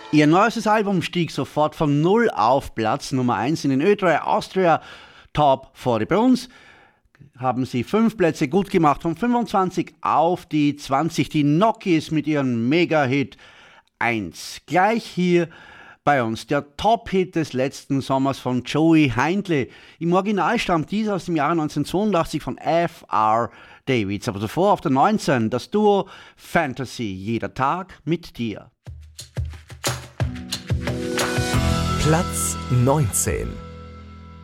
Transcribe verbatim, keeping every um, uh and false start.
Ihr neuestes Album stieg sofort von null auf Platz Nummer eins in den Ö drei Austria Top vierzig. Bei uns haben sie fünf Plätze gut gemacht, von fünfundzwanzig auf die zwanzig. Die Nokis mit ihrem Mega-Hit eins. Gleich hier bei uns der Top-Hit des letzten Sommers von Joey Heindle. Im Original stammt dieser aus dem Jahre neunzehnhundertzweiundachtzig von F R Davids. Aber zuvor auf der neunzehn das Duo Fantasy, jeder Tag mit dir. Platz neunzehn.